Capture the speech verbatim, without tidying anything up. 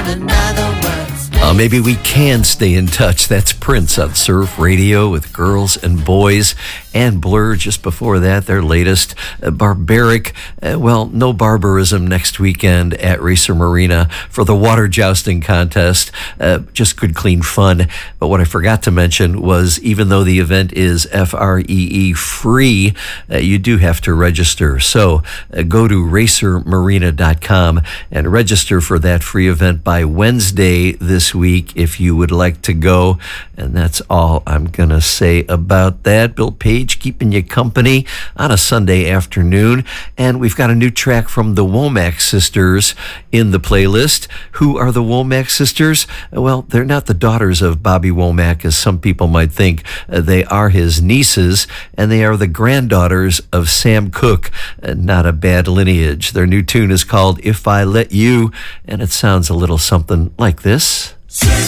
Uh, maybe we can stay in touch. That's Prince on Surf Radio with Girls and Boys, and Blur just before that, their latest, uh, Barbaric. Uh, well, no barbarism next weekend at Racer Marina for the water jousting contest. Uh, just good, clean fun. But what I forgot to mention was, even though the event is F R E E free, uh, you do have to register. So uh, go to racer marina dot com and register for that free event by Wednesday this week if you would like to go. And that's all I'm going to say about that. Bill Page keeping you company on a Sunday afternoon. And we've got a new track from the Womack Sisters in the playlist. Who are the Womack Sisters? Well, they're not the daughters of Bobby Womack, as some people might think. Uh, they are his nieces, and they are the granddaughters of Sam Cooke. Uh, not a bad lineage. Their new tune is called If I Let You, and it sounds a little something like this.